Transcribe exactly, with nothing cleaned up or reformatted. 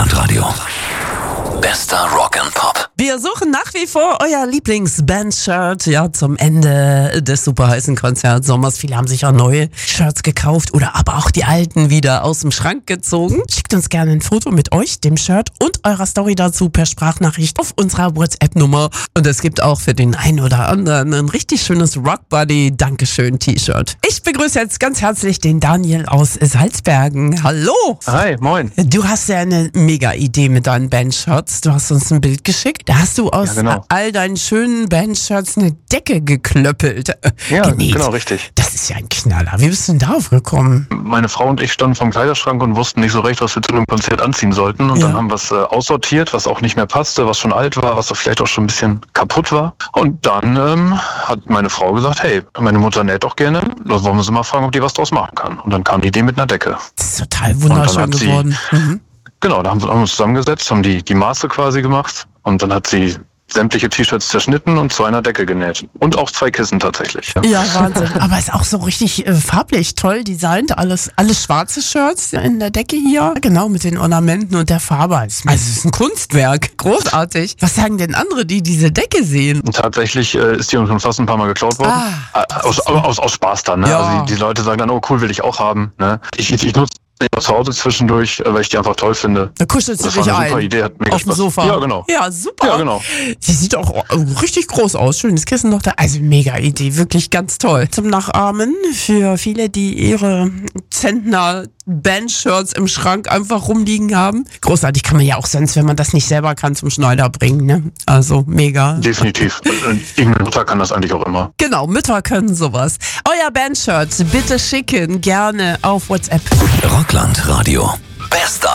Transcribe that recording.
Rockland Radio. Bester Rock and Pop. Wir suchen nach wie vor euer Lieblings-Band-Shirt, ja, zum Ende des super heißen Konzerts Sommers. Viele haben sich auch neue Shirts gekauft oder aber auch die alten wieder aus dem Schrank gezogen. Schickt uns gerne ein Foto mit euch, dem Shirt und eurer Story dazu per Sprachnachricht auf unserer WhatsApp-Nummer. Und es gibt auch für den einen oder anderen ein richtig schönes Rockbuddy-Dankeschön-T-Shirt. Ich begrüße jetzt ganz herzlich den Daniel aus Salzbergen. Hallo! Hi, moin. Du hast ja eine mega Idee mit deinen Bandshirts. Du hast uns ein Bild geschickt. Da hast du aus Ja, genau. all deinen schönen Bandshirts eine Decke geklöppelt. Ja, genäht. genau, richtig. Das ist ja ein Knaller. Wie bist du denn darauf gekommen? Meine Frau und ich standen vom Kleiderschrank und wussten nicht so recht, was wir zu einem Konzert anziehen sollten. Und Ja. dann haben wir es äh, aussortiert, was auch nicht mehr passte, was schon alt war, was auch vielleicht auch schon ein bisschen kaputt war. Und dann ähm, hat meine Frau gesagt, hey, meine Mutter näht doch gerne. Da wollen wir sie mal fragen, ob die was draus machen kann. Und dann kam die Idee mit einer Decke. Das ist total wunderschön hat sie- geworden. Mhm. Genau, da haben wir uns zusammengesetzt, haben die, die Maße quasi gemacht. Und dann hat sie sämtliche T-Shirts zerschnitten und zu einer Decke genäht. Und auch zwei Kissen tatsächlich. Ja. Ja, Wahnsinn. Aber ist auch so richtig äh, farblich toll designt. Alles, alles schwarze Shirts in der Decke hier. Genau, mit den Ornamenten und der Farbe. Also es ist ein Kunstwerk. Großartig. Was sagen denn andere, die diese Decke sehen? Und tatsächlich äh, ist die uns schon fast ein paar Mal geklaut worden. Ah, Äh, aus, aus, aus Spaß dann. Ne? Ja. Also die, die Leute sagen dann, oh cool, will ich auch haben. Ne? Ich, ich, ich nutze die zu Hause zwischendurch, äh, weil ich die einfach toll finde. Da kuschelt sie Das war dich eine ein. super Idee, hat mega Auf dem Spaß. Sofa. Ja, genau. Ja, super. Ja, genau. Sie sieht auch richtig groß aus. Schönes Kissen noch da. Also mega Idee. Wirklich ganz toll. Zum Nachahmen für viele, die ihre Zentner Bandshirts im Schrank einfach rumliegen haben. Großartig, kann man ja auch sonst, wenn man das nicht selber kann, zum Schneider bringen. Ne? Also mega. Definitiv. Und irgendeine Mutter kann das eigentlich auch immer. Genau, Mütter können sowas. Euer Bandshirt bitte schicken, gerne auf WhatsApp. Rockland Radio. Bester